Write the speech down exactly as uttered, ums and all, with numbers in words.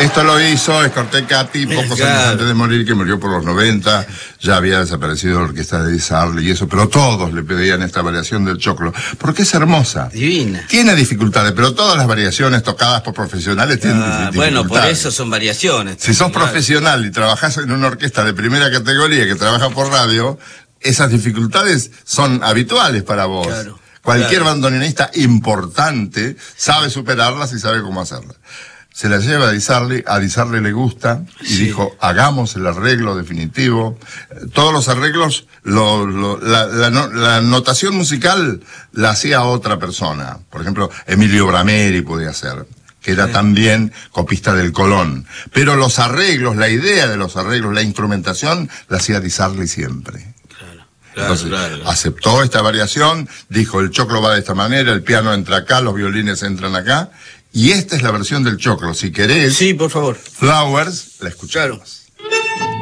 Esto lo hizo Escorté Cati pocos Claro. años antes de morir, que murió por los noventa, ya había desaparecido la orquesta de Di Sarli y eso, pero todos le pedían esta variación del choclo, porque es hermosa. Divina. Tiene dificultades, pero todas las variaciones tocadas por profesionales tienen Ah, dificultades. bueno, por eso son variaciones. Si sos Claro. profesional y trabajás en una orquesta de primera categoría que trabaja por radio, esas dificultades son habituales para vos. Claro, Cualquier claro. bandoneonista importante sabe superarlas y sabe cómo hacerlas. Se la lleva a Di Sarli, a Di Sarli le gusta, y Sí. dijo, hagamos el arreglo definitivo. Eh, Todos los arreglos, lo, lo- la, la no- la notación musical la hacía otra persona. Por ejemplo, Emilio Brameri podía hacer, que era Sí. también copista del Colón. Pero los arreglos, la idea de los arreglos, la instrumentación, la hacía Di Sarli siempre. Claro, Entonces, claro, claro. aceptó esta variación, dijo, el choclo va de esta manera, el piano entra acá, los violines entran acá, y esta es la versión del choclo. Si querés, Sí, por favor. Flowers, la escuchamos.